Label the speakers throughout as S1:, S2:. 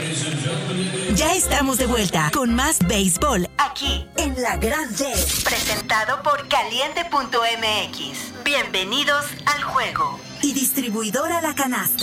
S1: Ya estamos de vuelta con más béisbol aquí en La Grande. Presentado por Caliente.mx. Bienvenidos al juego. Y distribuidora La Canasta.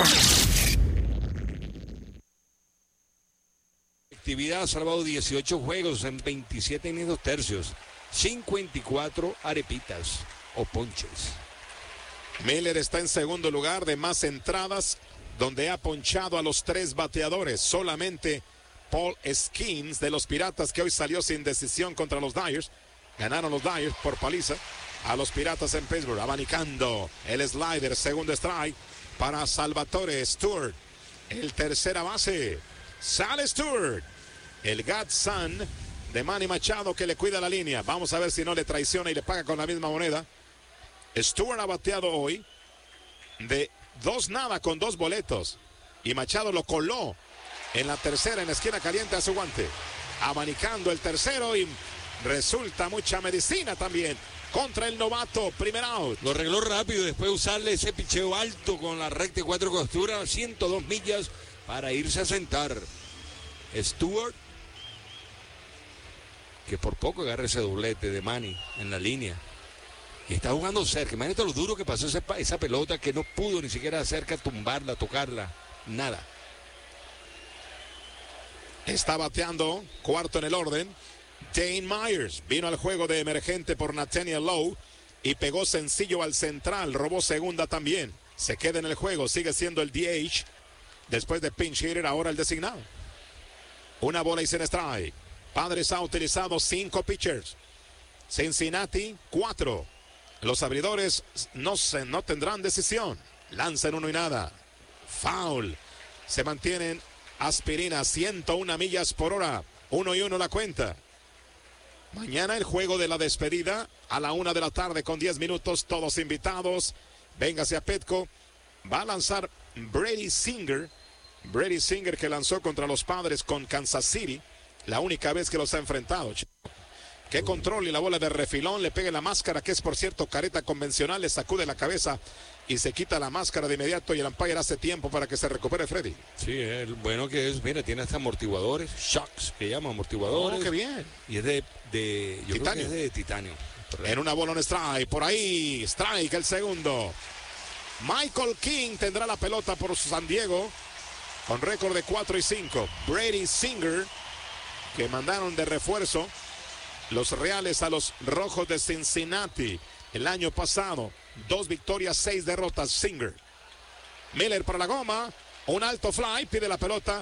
S2: Actividad ha salvado 18 juegos en 27 innings 2 tercios. 54 arepitas o ponches.
S3: Miller está en segundo lugar de más entradas, donde ha ponchado a los 3 bateadores. Solamente Paul Skeens de los Piratas, que hoy salió sin decisión contra los Dyers. Ganaron los Dyers por paliza a los Piratas en Pittsburgh. Abanicando el slider, segundo strike para Salvatore Stewart. El tercera base, sale Stewart. El Godson de Manny Machado, que le cuida la línea. Vamos a ver si no le traiciona y le paga con la misma moneda. Stewart ha bateado hoy de 2-0 con 2 boletos. Y Machado lo coló en la tercera, en la esquina caliente a su guante. Abanicando el tercero y resulta mucha medicina también contra el novato. Primer out.
S2: Lo arregló rápido después de usarle ese picheo alto con la recta y 4 costuras, 102 millas para irse a sentar. Stewart, que por poco agarra ese doblete de Manny en la línea. Y está jugando cerca. Imagínate lo duro que pasó esa pelota, que no pudo ni siquiera cerca tumbarla, tocarla. Nada.
S3: Está bateando, cuarto en el orden, Dane Myers. Vino al juego de emergente por Nathaniel Lowe y pegó sencillo al central. Robó segunda también. Se queda en el juego, sigue siendo el DH. Después de pinch hitter, ahora el designado. Una bola y sin strike. Padres ha utilizado 5 pitchers. Cincinnati, 4. Los abridores no tendrán decisión. Lanzan 1 y nada. Foul. Se mantienen aspirina, 101 millas por hora. 1-1 la cuenta. Mañana el juego de la despedida a la 1 de la tarde con 10 minutos. Todos invitados. Véngase a Petco. Va a lanzar Brady Singer. Brady Singer, que lanzó contra los Padres con Kansas City. La única vez que los ha enfrentado. Qué control, y la bola de refilón, le pega la máscara, que es por cierto careta convencional, le sacude la cabeza y se quita la máscara de inmediato, y el umpire hace tiempo para que se recupere Freddy.
S2: Sí, el bueno que es, mira, tiene hasta amortiguadores, shocks, que llaman amortiguadores.
S3: Oh, qué bien.
S2: Y es de yo creo que es de titanio. Correcto.
S3: En una bola, un strike, por ahí, strike el segundo. Michael King tendrá la pelota por San Diego, con récord de 4-5. Brady Singer, que mandaron de refuerzo los Reales a los Rojos de Cincinnati el año pasado. 2 victorias, 6 derrotas. Singer. Miller para la goma. Un alto fly. Pide la pelota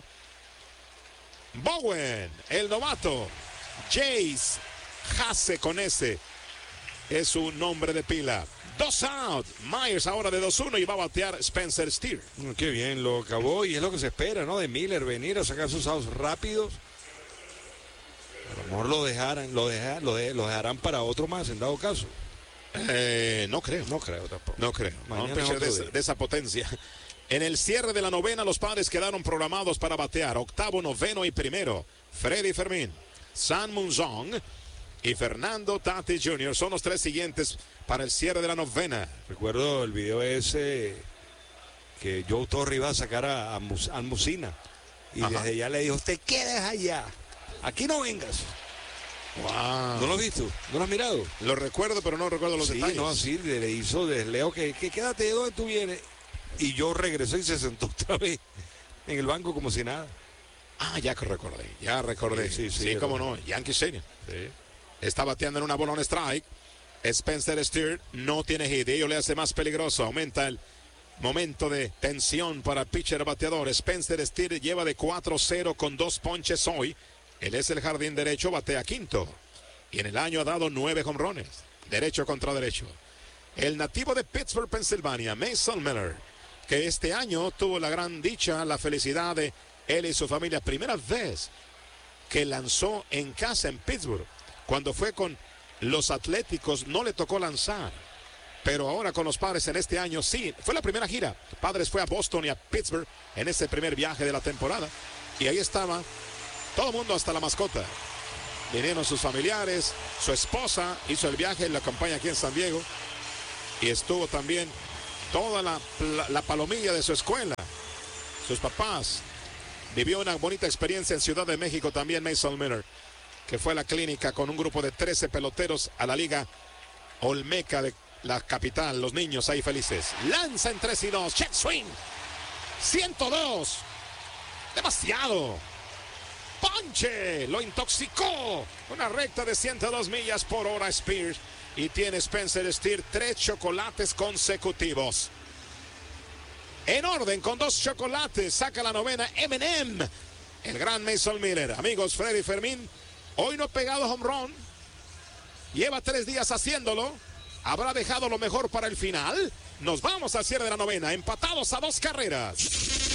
S3: Bowen, el novato. Jace Hasse con ese es su nombre de pila. 2 out. Myers ahora de 2-1 y va a batear Spencer Steer.
S2: Qué bien, lo acabó y es lo que se espera, ¿no? De Miller, venir a sacar sus outs rápidos. A lo mejor lo dejarán para otro más, en dado caso.
S3: No creo.
S2: No creo tampoco.
S3: No creo.
S2: Mañana
S3: No, de esa potencia. En el cierre de la novena, los Padres quedaron programados para batear. Octavo, noveno y primero. Freddy Fermín, San Munzong y Fernando Tatis Jr. son los 3 siguientes para el cierre de la novena.
S2: Recuerdo el video ese que Joe Torre iba a sacar a Musina. Y desde allá le dijo, te quedes allá. Aquí no vengas.
S3: Wow.
S2: ¿No lo has visto? ¿No lo has mirado?
S3: Lo recuerdo, pero no recuerdo los detalles.
S2: No, así le hizo de Leo que quédate de donde tú vienes. Y yo regresé y se sentó otra vez en el banco como si nada.
S3: Ya recordé. Sí, cómo no. Yankee Stadium.
S2: Sí.
S3: Está bateando en una bola, un strike. Spencer Steer no tiene hit. Ello le hace más peligroso. Aumenta el momento de tensión para el pitcher bateador. Spencer Steer lleva de 4-0 con 2 ponches hoy. Él es el jardín derecho, batea quinto. Y en el año ha dado 9 jonrones. Derecho contra derecho. El nativo de Pittsburgh, Pensilvania, Mason Miller, que este año tuvo la gran dicha, la felicidad de él y su familia. Primera vez que lanzó en casa en Pittsburgh. Cuando fue con los Atléticos no le tocó lanzar. Pero ahora con los Padres en este año sí. Fue la primera gira. Padres fue a Boston y a Pittsburgh en ese primer viaje de la temporada. Y ahí estaba todo el mundo, hasta la mascota. Vinieron sus familiares, su esposa hizo el viaje, la campaña aquí en San Diego. Y estuvo también toda la palomilla de su escuela. Sus papás, Vivió una bonita experiencia en Ciudad de México también Mason Miller, que fue a la clínica con un grupo de 13 peloteros a la Liga Olmeca de la capital. Los niños ahí felices. Lanza en 3-2. Check swing. 102. Demasiado. Ponche. Lo intoxicó. Una recta de 102 millas por hora Spears. Y tiene Spencer Steer 3 chocolates consecutivos. En orden con 2 chocolates. Saca la novena M&M. El gran Mason Miller. Amigos, Freddy Fermín hoy no ha pegado home run. Lleva 3 días haciéndolo. ¿Habrá dejado lo mejor para el final? Nos vamos al cierre de la novena. Empatados a 2 carreras.